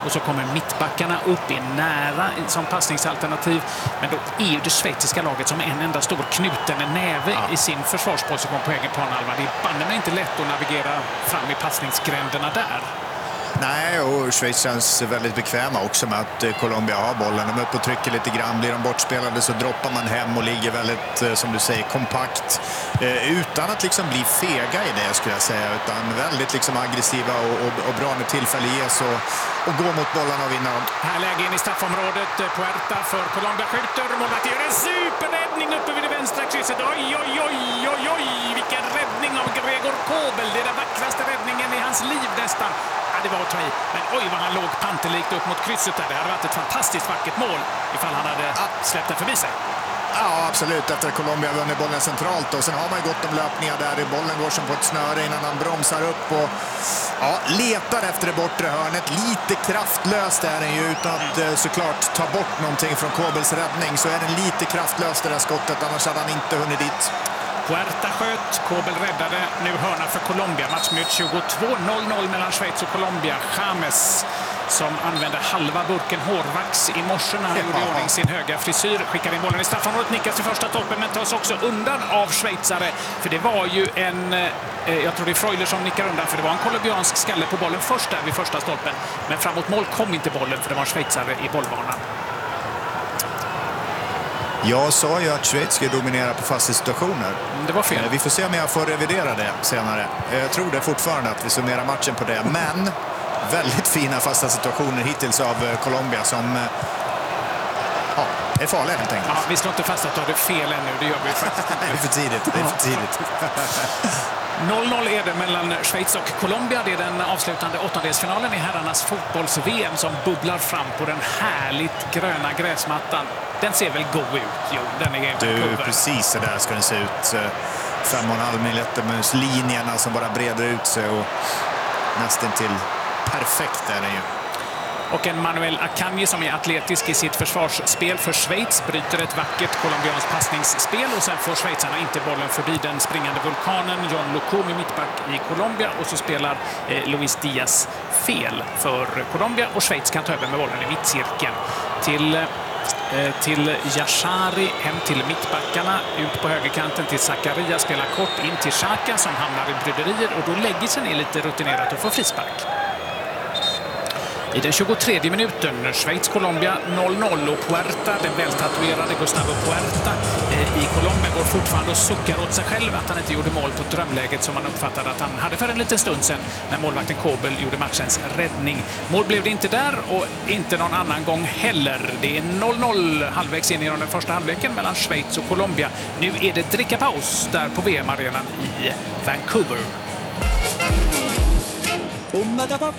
Och så kommer mittbackarna upp i nära som passningsalternativ. Men då är ju det schweiziska laget som en enda stor knuten näve i sin försvarsposition på egen planhalva. Det är banne inte lätt att navigera fram i passningsgränderna där. Nej, och Schweiz känns väldigt bekväma också med att Colombia har bollen. De är uppe och trycker lite grann. Blir de bortspelade så droppar man hem och ligger väldigt, som du säger, kompakt. Utan att liksom bli fega i det, skulle jag säga. Utan väldigt liksom aggressiva och bra när tillfälle ges och gå mot bollarna och vinna dem. Här läge in i straffområdet. Puerta för Colombia skjuter. Målet gör en superräddning uppe vid det vänstra krysset. Oj, oj, oj, oj, oj. Vilken räddning av Gregor Kobel. Det är den vackraste räddningen i hans liv nästan. Det var att ta i. Men oj vad han låg pantelikt upp mot krysset där. Det hade varit ett fantastiskt vackert mål ifall han hade släppt den förbi sig. Ja, absolut. Efter att Colombia vunnit bollen centralt. Och sen har man ju gått om löpningar där. Bollen går som på ett snöre innan han bromsar upp och letar efter det bortre hörnet. Lite kraftlöst är den ju, utan att såklart ta bort någonting från Kobels räddning. Så är den lite kraftlöst det där skottet. Annars hade han inte hunnit dit. Puerta sköt, Kobel räddade, nu hörna för Colombia. Matchminut 22-0-0 mellan Schweiz och Colombia. James som använde halva burken hårvax i morse när han gjorde i ordning sin höga frisyr. Skickar in bollen i straffområdet, nickas till första toppen men tas också undan av schweizare. För det var ju jag tror det är Freuler som nickar undan, för det var en colombiansk skalle på bollen först där vid första stolpen. Men framåt mål kom inte bollen för det var en schweizare i bollbanan. Jag sa ju att Schweiz ska dominera på fasta situationer. Det var fel. Vi får se om jag får revidera det senare. Jag tror det fortfarande att vi summerar matchen på det. Men väldigt fina fasta situationer hittills av Colombia som är farliga helt enkelt. Ja, vi slår inte fast att du hade fel ännu, det gör vi faktiskt inte. Det är för tidigt. Det är för tidigt. 0-0 är det mellan Schweiz och Colombia. Det är den avslutande åttondelsfinalen i herrarnas fotbolls-VM som bubblar fram på den härligt gröna gräsmattan. Den ser väl god ut? Jo, den är precis så där ska den se ut. 5,5 millimeter med linjerna som bara breder ut sig och nästan till perfekt är den ju. Och en Manuel Akanji som är atletisk i sitt försvarsspel för Schweiz bryter ett vackert colombianskt passningsspel och sen får schweizarna inte bollen förbi den springande vulkanen. John Lukumi mittback i Colombia och så spelar Luis Diaz fel för Colombia och Schweiz kan ta över med bollen i mittcirkeln. Till Yashari, hem till mittbackarna, ut på högerkanten till Zakaria, spelar kort in till Xhaka som hamnar i bryderier och då lägger sig ner lite rutinerat och får frispark. I den 23:e minuten, Schweiz-Colombia 0-0 och Puerta, den vältatuerade Gustavo Puerta i Colombia går fortfarande och suckar åt sig själv att han inte gjorde mål på drömläget som man uppfattade att han hade för en liten stund sedan när målvakten Kobel gjorde matchens räddning. Mål blev det inte där och inte någon annan gång heller. Det är 0-0 halvvägs in i den första halvleken mellan Schweiz och Colombia. Nu är det drickapaus där på VM-arenan i Vancouver.